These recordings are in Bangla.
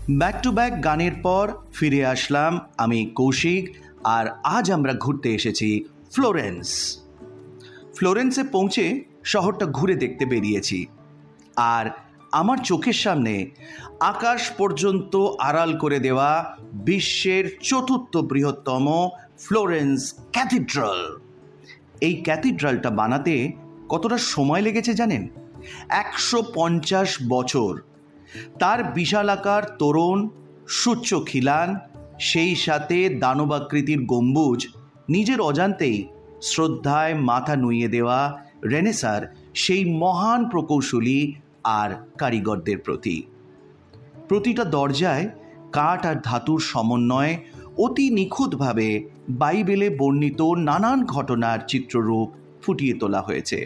ব্যাক টু ব্যাক গানের পর ফিরে আসলাম আমি কৌশিক, আর আজ আমরা ঘুরতে এসেছি ফ্লোরেন্সে পৌঁছে শহরটা ঘুরে দেখতে বেরিয়েছি। আর আমার চোখের সামনে আকাশ পর্যন্ত আড়াল করে দেওয়া বিশ্বের চতুর্থ বৃহত্তম ফ্লোরেন্স ক্যাথিড্রাল। এই ক্যাথিড্রালটা বানাতে কতটা সময় লেগেছে জানেন? 150 বছর। তার বিশালাকার তোরণ, সুচ্চ খিলান, সেই সাথে দানবাকৃতির গম্বুজ নিজের অজান্তেই শ্রদ্ধায় মাথা নুইয়ে দেওয়া রেনেসার সেই মহান প্রকৌশলী আর কারিগরদের প্রতি। প্রতিটা দরজায় কাঠ আর ধাতুর সমন্বয়ে অতি নিখুঁতভাবে বাইবেলে বর্ণিত নানান ঘটনার চিত্ররূপ ফুটিয়ে তোলা হয়েছে।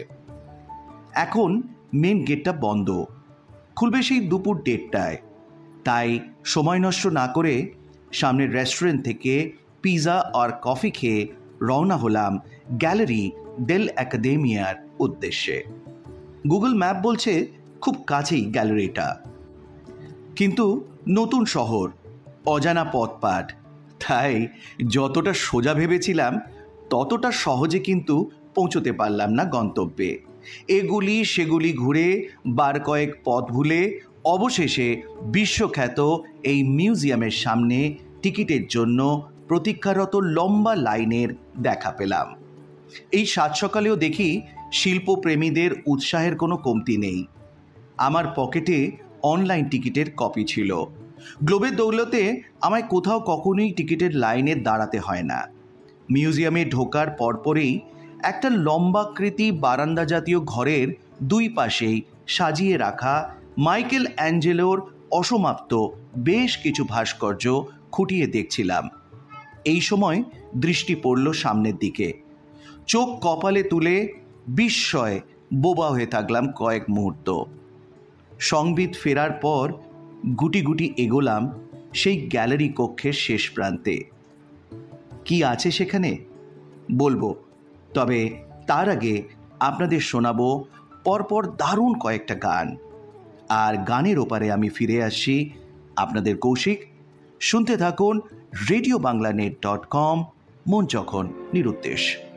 এখন মেন গেটটা বন্ধ, খুলবে সেই দুপুর 1:30টায়। তাই সময় নষ্ট না করে সামনের রেস্টুরেন্ট থেকে পিৎজা আর কফি খেয়ে রওনা হলাম গ্যালারি ডেল অ্যাকাডেমিয়ার উদ্দেশ্যে। গুগল ম্যাপ বলছে খুব কাছেই গ্যালারিটা, কিন্তু নতুন শহর, অজানা পথপাট, তাই যতটা সোজা ভেবেছিলাম ততটা সহজে কিন্তু পৌঁছতে পারলাম না গন্তব্যে। এগুলি সেগুলি ঘুরে বার কয়েক পথ ভুলে অবশেষে বিশ্বখ্যাত এই মিউজিয়ামের সামনে টিকিটের জন্য প্রতীক্ষারত লম্বা লাইনের দেখা পেলাম। এই সাত সকালেও দেখি শিল্পপ্রেমীদের উৎসাহের কোনো কমতি নেই। আমার পকেটে অনলাইন টিকিটের কপি ছিল। গ্লোবের দৌলতে আমায় কোথাও কখনোই টিকিটের লাইনে দাঁড়াতে হয় না। মিউজিয়ামে ঢোকার পরপরেই একটা লম্বাকৃতি বারান্দা জাতীয় ঘরের দুই পাশেই সাজিয়ে রাখা মাইকেল অ্যাঞ্জেলোর অসমাপ্ত বেশ কিছু ভাস্কর্য খুঁটিয়ে দেখছিলাম। এই সময় দৃষ্টি পড়ল সামনের দিকে। চোখ কপালে তুলে বিস্ময়ে বোবা হয়ে থাকলাম কয়েক মুহূর্ত। সংবিত ফেরার পর গুটি গুটি এগোলাম সেই গ্যালারি কক্ষের শেষ প্রান্তে। কি আছে সেখানে বলবো, তবে তার আগে আপনাদের শোনাবো পরপর দারুণ কয়েকটা গান। আর গানের ওপারে আমি ফিরে আসছি, আপনাদের কৌশিক। শুনতে থাকুন রেডিওবাংলানেট.com, মন যখন নিরুদ্দেশ।